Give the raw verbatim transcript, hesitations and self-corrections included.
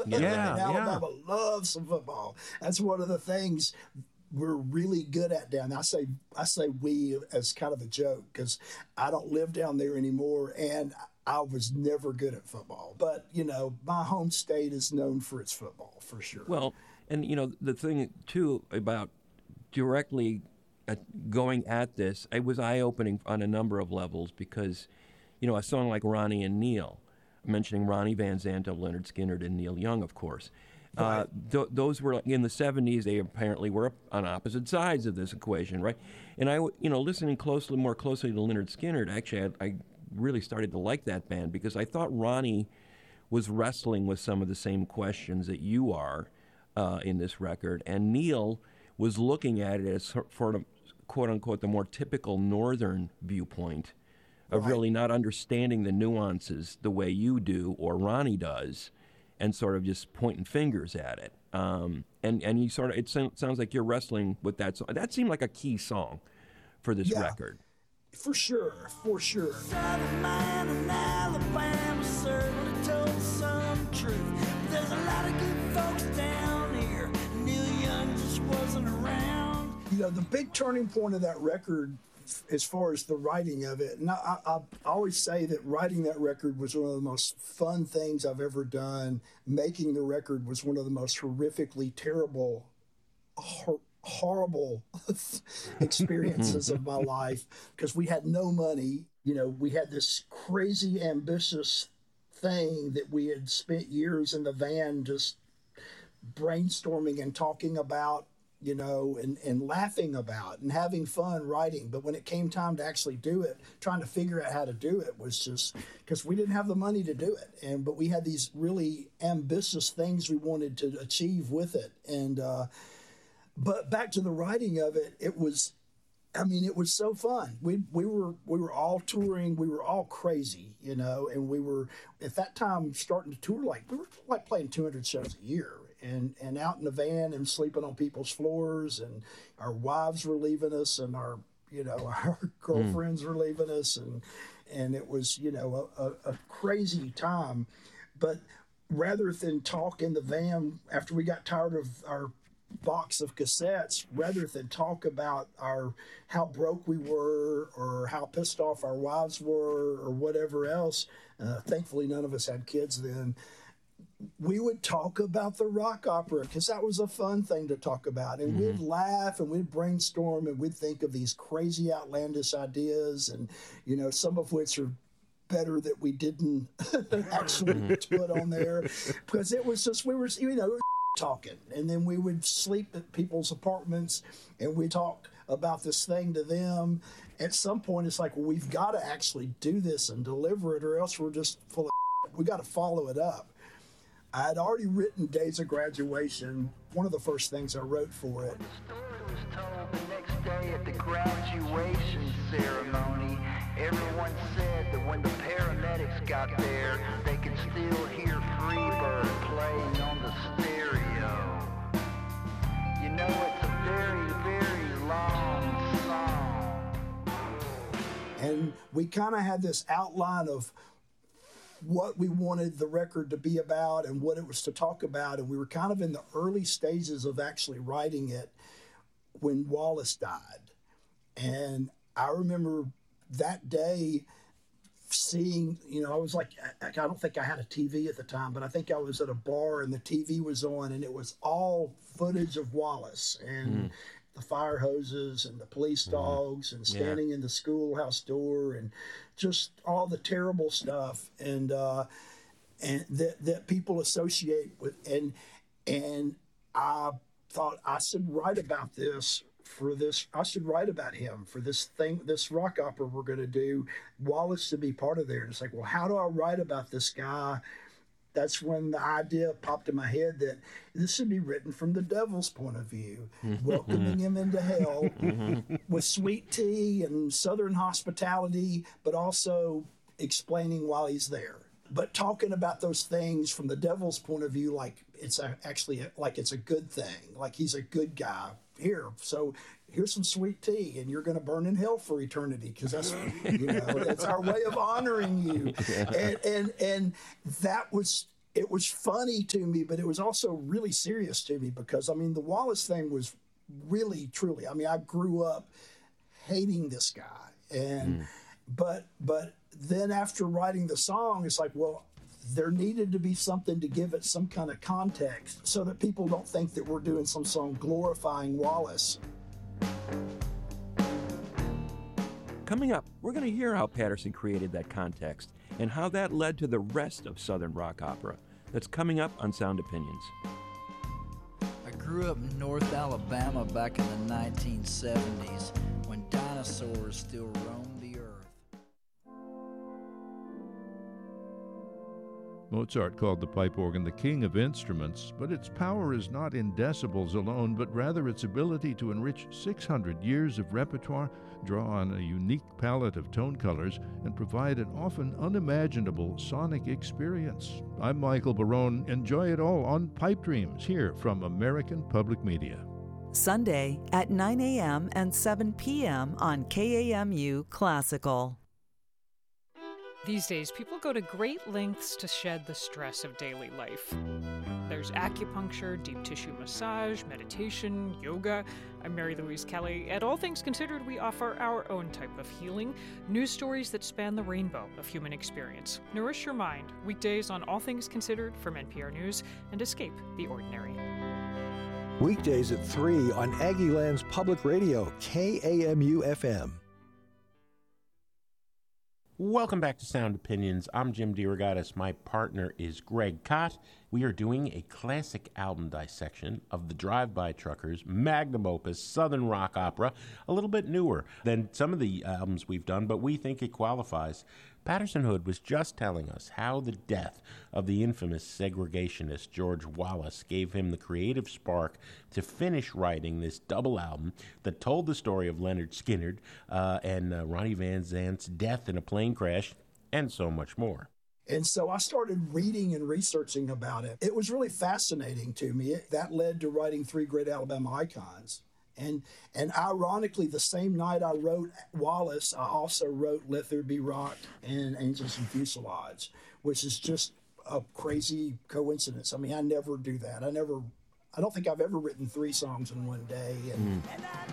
Yeah, and Alabama yeah. loves some football. That's one of the things we're really good at down there. I say I say we as kind of a joke because I don't live down there anymore, and I was never good at football. But, you know, my home state is known for its football, for sure. Well, and, you know, the thing, too, about directly at going at this, it was eye-opening on a number of levels because, you know, a song like Ronnie and Neil, mentioning Ronnie Van Zant, Leonard Skinner, and Neil Young, of course. Right. Uh, th- those were in the seventies. They apparently were on opposite sides of this equation, right? And I, you know, listening closely, more closely to Leonard Skinner, actually, I, I really started to like that band because I thought Ronnie was wrestling with some of the same questions that you are uh, in this record, and Neil was looking at it as sort of, quote unquote, the more typical Northern viewpoint of right. really not understanding the nuances the way you do or Ronnie does, and sort of just pointing fingers at it. Um, and, and you sort of, it sounds like you're wrestling with that song. That seemed like a key song for this yeah, record. For sure, for sure. Southern man in Alabama certainly told some truth. But there's a lot of good folks down here. Neil Young just wasn't around. You know, the big turning point of that record as far as the writing of it. And I, I, I always say that writing that record was one of the most fun things I've ever done. Making the record was one of the most horrifically terrible, hor- horrible experiences of my life because we had no money. You know, we had this crazy ambitious thing that we had spent years in the van just brainstorming and talking about, you know, and, and laughing about and having fun writing. But when it came time to actually do it, trying to figure out how to do it was just because we didn't have the money to do it. And, but we had these really ambitious things we wanted to achieve with it. And, uh, but back to the writing of it, it was, I mean, it was so fun. We we were we were all touring. We were all crazy, you know, and we were at that time starting to tour like we were like playing two hundred shows a year, and and out in the van and sleeping on people's floors, and our wives were leaving us, and our you know our girlfriends mm. were leaving us, and and it was you know a, a, a crazy time. But rather than talk in the van after we got tired of our box of cassettes, rather than talk about our how broke we were or how pissed off our wives were or whatever else, uh, thankfully none of us had kids then, we would talk about the rock opera because that was a fun thing to talk about, and mm-hmm. we'd laugh and we'd brainstorm and we'd think of these crazy outlandish ideas, and you know some of which are better that we didn't actually put on there because it was just we were you know talking, and then we would sleep at people's apartments and we talk about this thing to them. At some point it's like, well, we've got to actually do this and deliver it or else we're just full of shit. We got to follow it up. I had already written Days of Graduation, one of the first things I wrote for it. The story was told the next day at the graduation ceremony. Everyone said that when the paramedics got there, they could still hear Freebird playing on the stereo. You know, it's a very, very long song. And we kind of had this outline of what we wanted the record to be about and what it was to talk about. And we were kind of in the early stages of actually writing it when Wallace died. And I remember that day seeing, you know, I was like, I, I don't think I had a T V at the time, but I think I was at a bar and the T V was on and it was all footage of Wallace and mm. the fire hoses and the police dogs mm. and standing yeah. in the schoolhouse door and just all the terrible stuff and uh, and that that people associate with. And, and I thought I should write about this for this, I should write about him for this thing, this rock opera we're going to do, Wallace to be part of there. And it's like, well, how do I write about this guy? That's when the idea popped in my head that this should be written from the devil's point of view, welcoming him into hell with sweet tea and Southern hospitality, but also explaining why he's there. But talking about those things from the devil's point of view, like it's a, actually a, like it's a good thing, like he's a good guy. Here, so here's some sweet tea, and you're going to burn in hell for eternity because that's you know that's our way of honoring you. And and and that was it was funny to me, but it was also really serious to me because, I mean, the Wallace thing was really, truly, I mean, I grew up hating this guy. And, mm. but, but then after writing the song, it's like, well, there needed to be something to give it some kind of context so that people don't think that we're doing some song glorifying Wallace. Coming up, we're going to hear how Patterson created that context and how that led to the rest of Southern rock opera. That's coming up on Sound Opinions. I grew up in North Alabama back in the nineteen seventies when dinosaurs still roamed the earth. Mozart called the pipe organ the king of instruments, but its power is not in decibels alone, but rather its ability to enrich six hundred years of repertoire, draw on a unique palette of tone colors, and provide an often unimaginable sonic experience. I'm Michael Barone. Enjoy it all on Pipe Dreams here from American Public Media. Sunday at nine a.m. and seven p.m. on K A M U Classical. These days, people go to great lengths to shed the stress of daily life. There's acupuncture, deep tissue massage, meditation, yoga. I'm Mary Louise Kelly. At All Things Considered, we offer our own type of healing, news stories that span the rainbow of human experience. Nourish your mind, weekdays on All Things Considered from N P R News, and escape the ordinary. Weekdays at three on Aggieland's Public Radio, K A M U F M. Welcome back to Sound Opinions. I'm Jim DeRogatis. My partner is Greg Kot. We are doing a classic album dissection of the Drive-By Truckers' magnum opus, Southern rock opera, a little bit newer than some of the albums we've done, but we think it qualifies. Patterson Hood was just telling us how the death of the infamous segregationist George Wallace gave him the creative spark to finish writing this double album that told the story of Leonard Skinner uh, and uh, Ronnie Van Zant's death in a plane crash, and so much more. And so I started reading and researching about it. It was really fascinating to me. It, that led to writing Three Great Alabama Icons. And and ironically, the same night I wrote Wallace, I also wrote Let There Be Rock and Angels and Fuselage, which is just a crazy coincidence. I mean, I never do that. I never, I don't think I've ever written three songs in one day. And, mm.